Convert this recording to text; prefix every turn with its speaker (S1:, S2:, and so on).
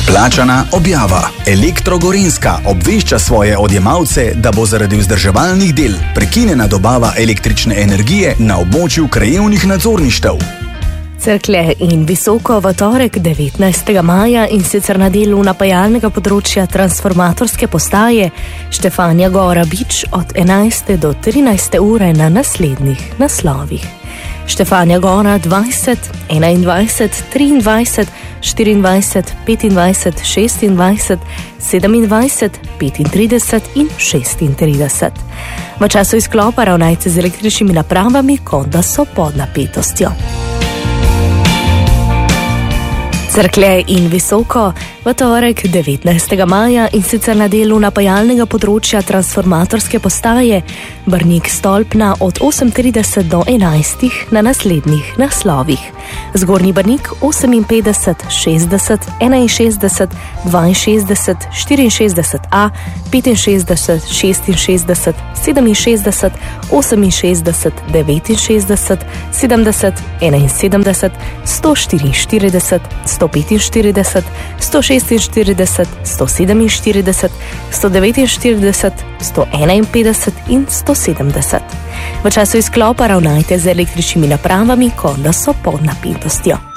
S1: Plačana objava. Elektro Gorenjska obvešča svoje odjemalce, da bo zaradi vzdrževalnih del prekinjena dobava električne energije na območju krajevnih nadzorništev.
S2: Cerklje in Visoko v torek 19. maja in sicer na delu napajalnega področja transformatorske postaje Štefanja Gora Bič od 11. do 13. ure na naslednjih naslovih. Štefanja Gora 20, 21, 23, 24, 25, 26, 27, 35 in 36. V času izklopa ravnajte z električnimi napravami, kot da so pod napetostjo. Cerklje in Visoko v torek 19. maja in sicer na delu napajalnega področja transformatorske postaje Brnik Stolpna od 8:30 do 11. na naslednjih naslovih. Zgornji Brnik 58, 60, 61, 62, 64a, 65, 66, 67, 68, 69, 70, 71, 144, 145, 146, 147, 149, 151 in 170. V času izklopa ravnajte z električnimi napravami, kot da so pod napetostjo.